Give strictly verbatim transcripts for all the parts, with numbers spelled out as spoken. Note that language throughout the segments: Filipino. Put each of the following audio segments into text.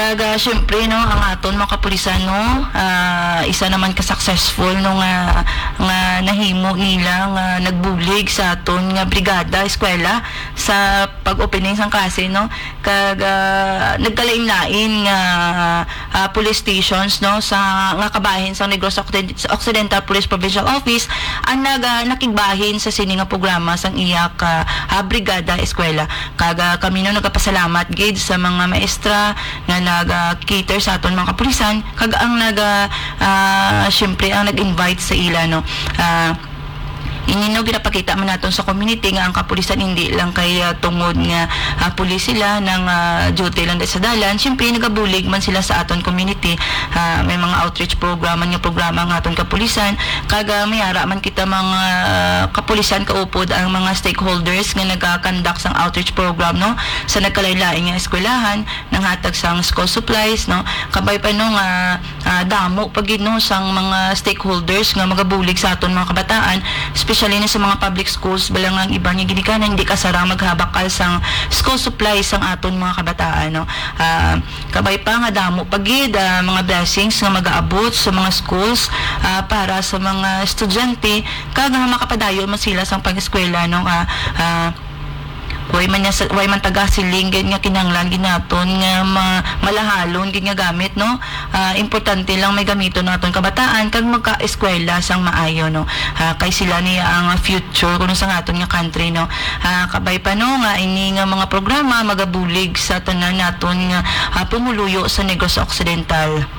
Kaga syempre no ang aton mga kapulisan no uh, isa naman ka successful no nga nga nahimo nila nga nagbulig sa aton nga brigada eskwela sa pag-opening sang klase no kag uh, nagkalain-lain nga uh, police stations no sa nga kabahin sa Negros Occidental Police Provincial Office ang nag uh, nakigbahin sa sini nga programa sang iya ka uh, brigada eskwela kag uh, kami no nagapasalamat gid sa mga maestra nga nag-cater uh, sa aton mga kapulisan kag ang nag uh, uh, syempre ang nag-invite sa ila no uh, ini no ginapakita man naton sa community nga ang kapulisan hindi lang kay uh, tungod nga uh, pulis sila ng uh, duty lang sa dalan syempre nagabulig man sila sa aton community uh, may mga outreach program nga programa ng aton kapulisan kag uh, mayara man kita mga uh, kapulisan kaupod ang mga stakeholders nga nagakandak sang outreach program no sa nagkalain-lain nga eskwelahan nang hatag sang school supplies no kabay pa no nga uh, damo pagid no sang mga stakeholders nga magabulig sa aton mga kabataan especially na sa mga public schools balang ang iba nga ginikanan hindi kasarang maghabakal sang school supplies sang aton mga kabataan no uh, kabay pa nga damo pagid uh, mga blessings nga magaabot sa mga schools uh, para sa mga estudyante kag nga makapadayon man sila sang pag-eskwela no uh, uh, way man niya way man taga siling gid nga kinahanglan ginaton nga ma, malahalon gid nga gamit no uh, importante lang may gamito naton kabataan kag magka-eskwela sang maayo no uh, kay sila ni ang future kuno sa aton nga country no uh, kabay pa no nga ini nga mga programa magabulig sa tanan naton nga uh, pumuluyo sa Negros Occidental.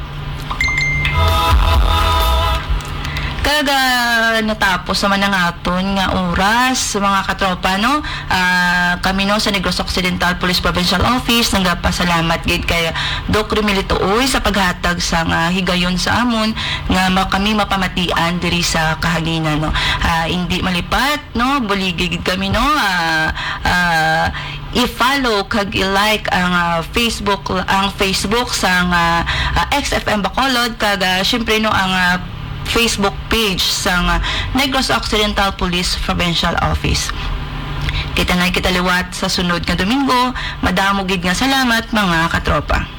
Kaga natapos naman ang aton nga oras mga katropa no uh, kami no sa Negros Occidental Police Provincial Office nagapasalamat gid kay Doc Remilito Uy sa paghatag sang uh, higayon sa amon nga ma kami mapamatian diri sa kahanginan no uh, hindi malipat no buligid kami no uh, uh, i-follow kag i-like ang uh, Facebook ang Facebook sang uh, uh, X F M Bacolod kag uh, syempre no ang uh, Facebook page sang uh, Negros Occidental Police Provincial Office. Kita na kita liwat sa sunod nga Domingo. Madamo gid nga salamat mga katropa.